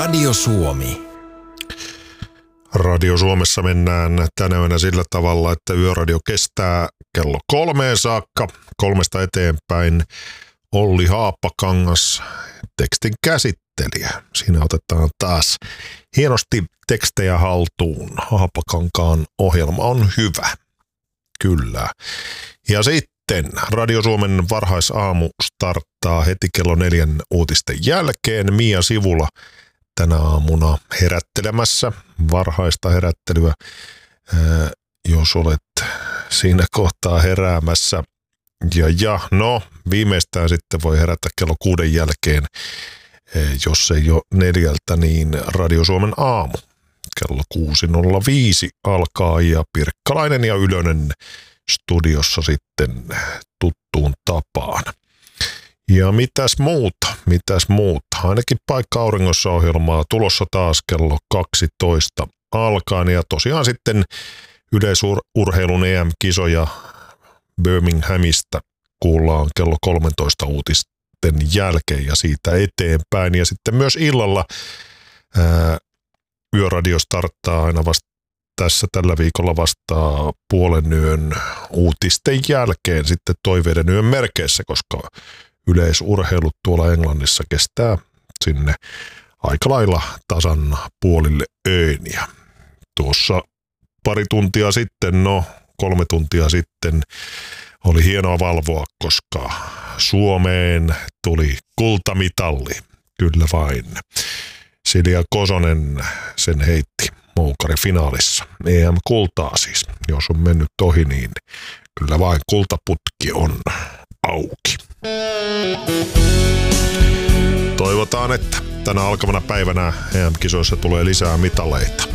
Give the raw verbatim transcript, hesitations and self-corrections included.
Radio Suomi. Radio Suomessa mennään tänä yönä sillä tavalla, että yöradio kestää kello kolmeen saakka. Kolmesta eteenpäin Olli Haappakangas, tekstin käsittelijä. Siinä otetaan taas hienosti tekstejä haltuun. Haappakankaan ohjelma on hyvä. Kyllä. Ja sitten Radio Suomen varhaisaamu starttaa heti kello neljän uutisten jälkeen. Mia Sivula tänä aamuna herättelemässä, varhaista herättelyä, ää, jos olet siinä kohtaa heräämässä. Ja, ja no, viimeistään sitten voi herätä kello kuuden jälkeen, ää, jos ei ole neljältä, niin Radio Suomen aamu. Kello kuusi nolla viisi alkaa ja Pirkkalainen ja Ylönen studiossa sitten tuttuun tapaan. Ja mitäs muuta, mitäs muuta. Ainakin Paikka auringossa -ohjelmaa tulossa taas kello kaksitoista alkaen. Ja tosiaan sitten yleisurheilun E M-kisoja Birminghamista kuullaan kello kolmetoista uutisten jälkeen ja siitä eteenpäin. Ja sitten myös illalla ää, yöradio starttaa aina vasta tässä tällä viikolla vasta puolen yön uutisten jälkeen sitten toiveiden yön merkeissä, koska yleisurheilut tuolla Englannissa kestää sinne aika lailla tasan puolille öin. Ja tuossa pari tuntia sitten, no kolme tuntia sitten oli hienoa valvoa, koska Suomeen tuli kultamitalli. Kyllä vain. Silja Kosonen sen heitti moukarifinaalissa. E M-kultaa siis. Jos on mennyt ohi, niin kyllä vain kultaputki on auki. Toivotaan, että tänä alkavana päivänä E M-kisoissa tulee lisää mitaleita.